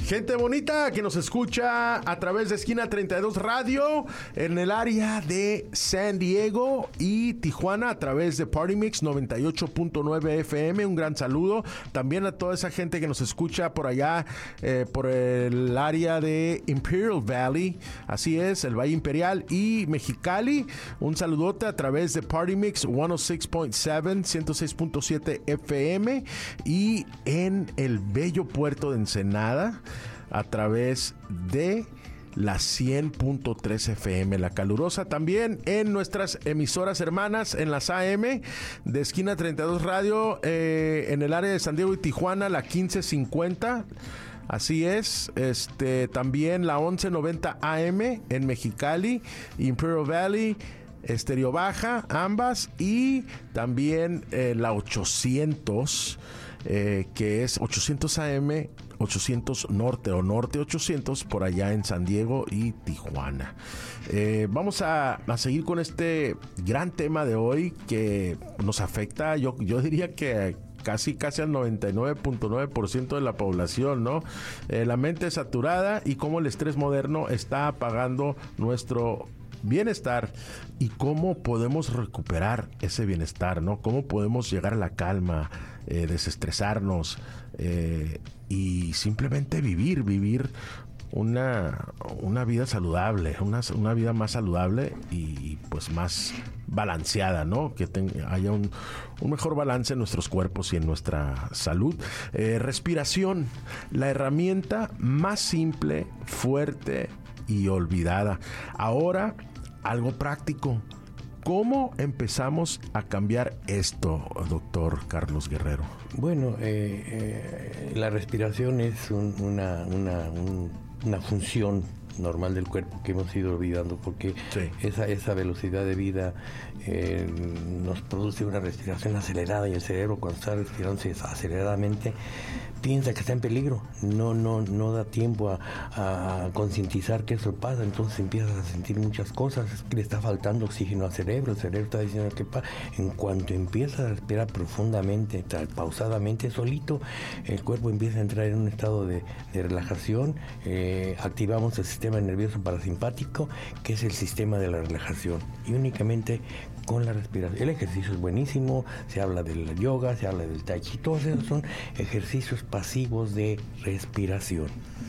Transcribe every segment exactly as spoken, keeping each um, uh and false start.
Gente bonita que nos escucha a través de Esquina treinta y dos Radio en el área de San Diego y Tijuana a través de Party Mix noventa y ocho punto nueve F M. Un gran saludo también a toda esa gente que nos escucha por allá, eh, por el área de Imperial Valley, así es, el Valle Imperial y Mexicali. Un saludote a través de Party Mix ciento seis punto siete, ciento seis punto siete F M y en el bello puerto de Ensenada a través de la cien punto tres F M, la calurosa, también en nuestras emisoras hermanas, en las A M de Esquina treinta y dos Radio, eh, en el área de San Diego y Tijuana, la quince cincuenta, así es, este, también la once noventa A M en Mexicali, Imperial Valley, Estéreo Baja, ambas, y también eh, la ochocientos, eh, que es ochocientos A M, ochocientos Norte o Norte ochocientos, por allá en San Diego y Tijuana. Eh, vamos a, a seguir con este gran tema de hoy que nos afecta, yo, yo diría que casi casi al noventa y nueve punto nueve por ciento de la población, ¿no? Eh, la mente saturada y cómo el estrés moderno está apagando nuestro bienestar y cómo podemos recuperar ese bienestar, ¿no? Cómo podemos llegar a la calma, eh, desestresarnos eh, y simplemente vivir, vivir una, una vida saludable, una, una vida más saludable y pues más balanceada, ¿no? Que ten, haya un, un mejor balance en nuestros cuerpos y en nuestra salud. Eh, respiración, la herramienta más simple, fuerte y olvidada. Ahora, algo práctico. ¿Cómo empezamos a cambiar esto, doctor Carlos Guerrero? Bueno, eh, eh, la respiración es un, una, una, un, una función normal del cuerpo que hemos ido olvidando, porque sí. esa, esa velocidad de vida eh, nos produce una respiración acelerada, y el cerebro, cuando está respirándose aceleradamente, piensa que está en peligro, no no no da tiempo a, a concientizar que eso pasa, entonces empiezas a sentir muchas cosas, es que le está faltando oxígeno al cerebro, el cerebro está diciendo que pasa. En cuanto empieza a respirar profundamente, pausadamente, solito, el cuerpo empieza a entrar en un estado de, de relajación, eh, activamos el sistema nervioso parasimpático, que es el sistema de la relajación, y únicamente con la respiración. El ejercicio es buenísimo, se habla del yoga, se habla del tai chi, todos esos son ejercicios pasivos de respiración.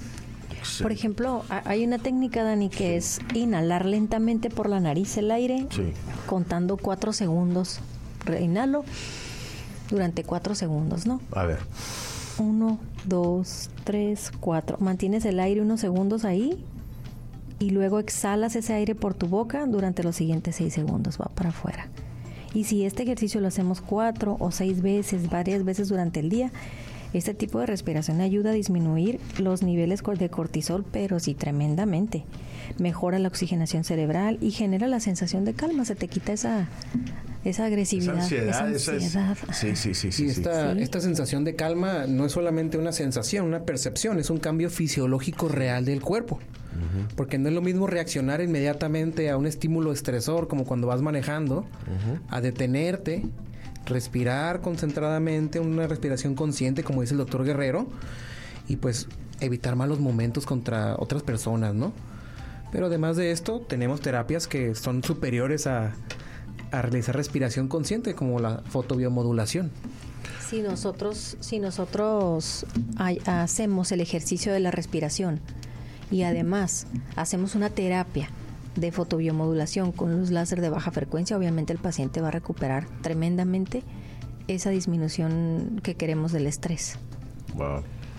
Por ejemplo, hay una técnica, Dani, que es inhalar lentamente por la nariz el aire, sí. contando cuatro segundos. Inhalo durante cuatro segundos, ¿no? A ver. Uno, dos, tres, cuatro. Mantienes el aire unos segundos ahí y luego exhalas ese aire por tu boca durante los siguientes seis segundos, va para afuera. Y si este ejercicio lo hacemos cuatro o seis veces, varias veces durante el día, este tipo de respiración ayuda a disminuir los niveles de cortisol, pero sí tremendamente. Mejora la oxigenación cerebral y genera la sensación de calma, se te quita esa, esa agresividad, esa ansiedad. Esa ansiedad. Esa es, sí, sí, sí. sí, y esta, sí. esta sensación de calma no es solamente una sensación, una percepción, es un cambio fisiológico real del cuerpo. Uh-huh. Porque no es lo mismo reaccionar inmediatamente a un estímulo estresor, como cuando vas manejando, uh-huh. a detenerte, respirar concentradamente, una respiración consciente, como dice el doctor Guerrero, y pues evitar malos momentos contra otras personas, ¿no? Pero además de esto, tenemos terapias que son superiores a, a realizar respiración consciente, como la fotobiomodulación. Si nosotros, si nosotros hay, hacemos el ejercicio de la respiración y además hacemos una terapia de fotobiomodulación con luz láser de baja frecuencia, obviamente el paciente va a recuperar tremendamente esa disminución que queremos del estrés. Wow.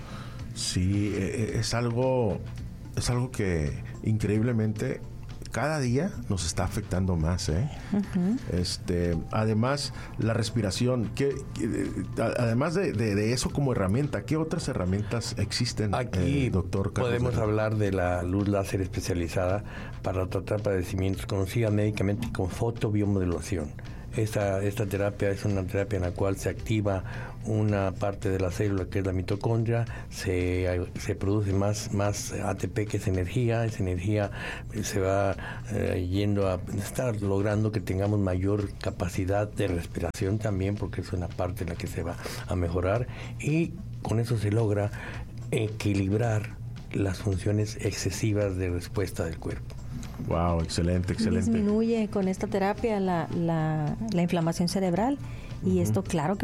Sí, es algo, es algo que increíblemente cada día nos está afectando más, ¿eh? Uh-huh. Este, además, la respiración, ¿qué, qué, además de, de, de eso como herramienta, ¿qué otras herramientas existen, aquí, eh, doctor Carlos? Podemos Guerrero? hablar de la luz láser especializada para tratar padecimientos conocida médicamente como fotobiomodulación. Esta, esta terapia es una terapia en la cual se activa una parte de la célula que es la mitocondria, se, se produce más, más A T P, que es energía, esa energía se va eh, yendo a estar logrando que tengamos mayor capacidad de respiración también, porque es una parte en la que se va a mejorar, y con eso se logra equilibrar las funciones excesivas de respuesta del cuerpo. Wow, excelente, excelente. Disminuye con esta terapia la, la, la inflamación cerebral y uh-huh. esto claro que